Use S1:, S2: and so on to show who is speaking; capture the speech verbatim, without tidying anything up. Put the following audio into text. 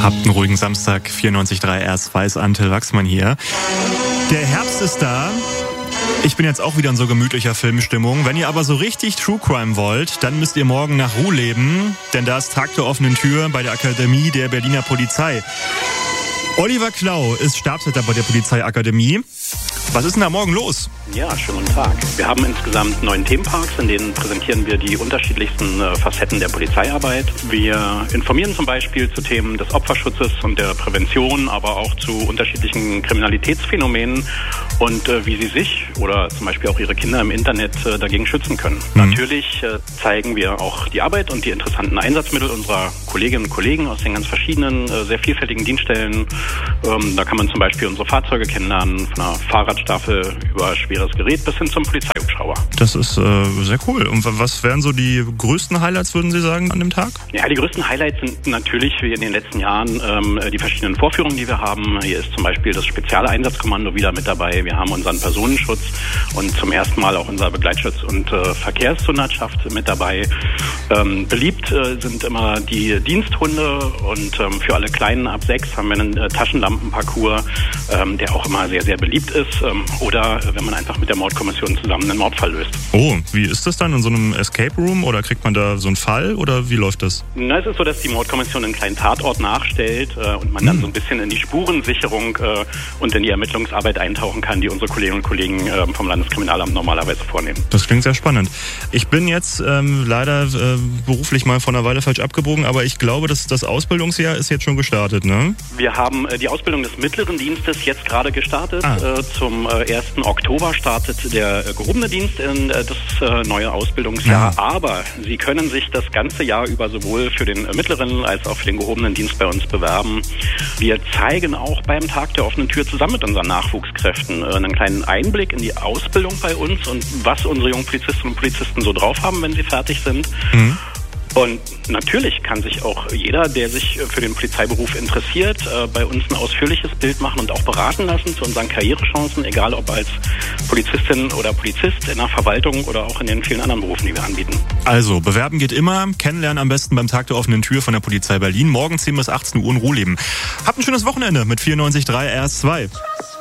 S1: Habt einen ruhigen Samstag, vierundneunzig Komma drei R S zwei ist Antil Wachsmann hier. Der Herbst ist da. Ich bin jetzt auch wieder in so gemütlicher Filmstimmung. Wenn ihr aber so richtig True Crime wollt, dann müsst ihr morgen nach Ruh leben, denn da ist Tag der offenen Tür bei der Akademie der Berliner Polizei. Oliver Klau ist Stabsleiter bei der Polizeiakademie. Was ist denn da morgen los?
S2: Ja, schönen guten Tag. Wir haben insgesamt neun Themenparks, in denen präsentieren wir die unterschiedlichsten äh, Facetten der Polizeiarbeit. Wir informieren zum Beispiel zu Themen des Opferschutzes und der Prävention, aber auch zu unterschiedlichen Kriminalitätsphänomenen und äh, wie sie sich oder zum Beispiel auch ihre Kinder im Internet äh, dagegen schützen können. Mhm. Natürlich äh, zeigen wir auch die Arbeit und die interessanten Einsatzmittel unserer Kolleginnen und Kollegen aus den ganz verschiedenen, äh, sehr vielfältigen Dienststellen. Ähm, da kann man zum Beispiel unsere Fahrzeuge kennenlernen, von einer Fahrradstaffel über schweres Gerät bis hin zum Polizeihubschrauber.
S1: Das ist äh, sehr cool. Und was wären so die größten Highlights, würden Sie sagen, an dem Tag?
S2: Ja, die größten Highlights sind natürlich wie in den letzten Jahren ähm, die verschiedenen Vorführungen, die wir haben. Hier ist zum Beispiel das Spezielle Einsatzkommando wieder mit dabei. Wir haben unseren Personenschutz und zum ersten Mal auch unser Begleitschutz und äh, Verkehrshundertschaft mit dabei. Ähm, beliebt äh, sind immer die Diensthunde und ähm, für alle Kleinen ab sechs haben wir einen äh, Taschenlampenparcours, ähm, der auch immer sehr, sehr beliebt ist. Ähm, oder äh, wenn man einfach mit der Mordkommission zusammen einen Mordfall löst.
S1: Oh, wie ist das dann in so einem Escape Room oder kriegt man da so einen Fall oder wie läuft das?
S2: Na, es ist so, dass die Mordkommission einen kleinen Tatort nachstellt äh, und man hm. dann so ein bisschen in die Spurensicherung äh, und in die Ermittlungsarbeit eintauchen kann, die unsere Kolleginnen und Kollegen äh, vom Landeskriminalamt normalerweise vornehmen.
S1: Das klingt sehr spannend. Ich bin jetzt ähm, leider äh, beruflich mal von einer Weile falsch abgebogen, aber ich glaube, dass das Ausbildungsjahr ist jetzt schon gestartet, ne?
S2: Wir haben äh, die Ausbildung des mittleren Dienstes jetzt gerade gestartet.
S1: Ah.
S2: Äh, zum äh, ersten Oktober startet der äh, gehobene Dienst in äh, das äh, neue Ausbildungsjahr. Ja. Aber Sie können sich das ganze Jahr über sowohl für den äh, mittleren als auch für den gehobenen Dienst bei uns bewerben. Wir zeigen auch beim Tag der offenen Tür zusammen mit unseren Nachwuchskräften äh, einen kleinen Einblick in die Ausbildung bei uns und was unsere jungen Polizistinnen und Polizisten so drauf haben, wenn sie fertig sind. Mhm. Und natürlich kann sich auch jeder, der sich für den Polizeiberuf interessiert, bei uns ein ausführliches Bild machen und auch beraten lassen zu unseren Karrierechancen, egal ob als Polizistin oder Polizist in der Verwaltung oder auch in den vielen anderen Berufen, die wir anbieten.
S1: Also, bewerben geht immer, kennenlernen am besten beim Tag der offenen Tür von der Polizei Berlin. Morgen zehn bis achtzehn Uhr in Ruh leben. Habt ein schönes Wochenende mit vierundneunzig Komma drei R S zwei.